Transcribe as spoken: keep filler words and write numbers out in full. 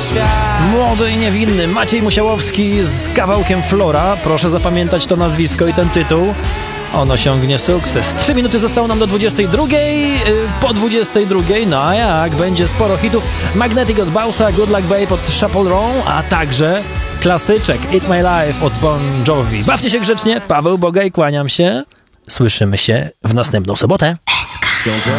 Młody i niewinny Maciej Musiałowski z kawałkiem Flora. Proszę zapamiętać to nazwisko i ten tytuł. On osiągnie sukces. Trzy minuty zostało nam do dwudziestej drugiej. Po dwudziestej drugiej, no a jak? Będzie sporo hitów. Magnetic od Bausa, Good Luck Babe od Chappell Roan, a także klasyczek It's My Life od Bon Jovi. Bawcie się grzecznie. Paweł Bogaj, kłaniam się. Słyszymy się w następną sobotę.